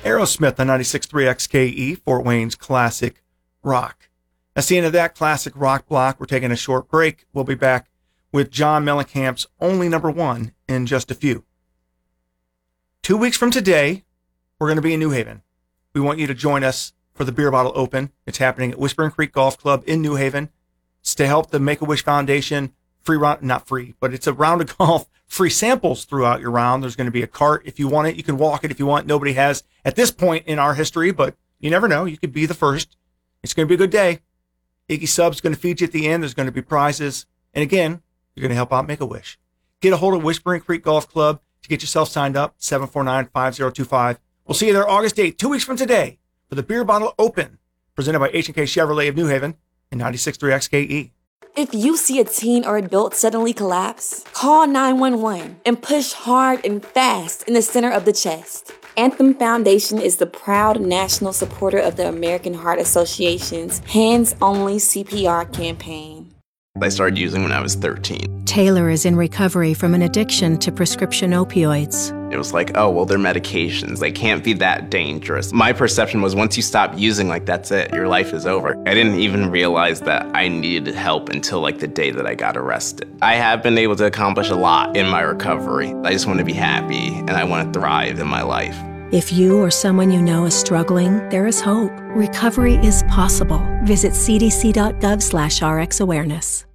Aerosmith on 96.3 XKE, Fort Wayne's classic rock. That's the end of that classic rock block. We're taking a short break. We'll be back with John Mellencamp's Only Number One in just a few. 2 weeks from today, we're going to be in New Haven. We want you to join us for the Beer Bottle Open. It's happening at Whispering Creek Golf Club in New Haven. It's to help the Make-A-Wish Foundation not free, but it's a round of golf, free samples throughout your round. There's going to be a cart. If you want it, you can walk it if you want. Nobody has at this point in our history, but you never know. You could be the first. It's going to be a good day. Iggy Sub's going to feed you at the end. There's going to be prizes. And again, you're going to help out Make-A-Wish. Get a hold of Whispering Creek Golf Club to get yourself signed up, 749-5025. We'll see you there August 8th, 2 weeks from today, for the Beer Bottle Open, presented by H&K Chevrolet of New Haven and 96.3 XKE. If you see a teen or adult suddenly collapse, call 911 and push hard and fast in the center of the chest. Anthem Foundation is the proud national supporter of the American Heart Association's Hands Only CPR campaign. I started using when I was 13. Taylor is in recovery from an addiction to prescription opioids. It was like, oh, well, they're medications. They can't be that dangerous. My perception was once you stop using, like, that's it. Your life is over. I didn't even realize that I needed help until, like, the day that I got arrested. I have been able to accomplish a lot in my recovery. I just want to be happy, and I want to thrive in my life. If you or someone you know is struggling, there is hope. Recovery is possible. Visit cdc.gov/RxAwareness.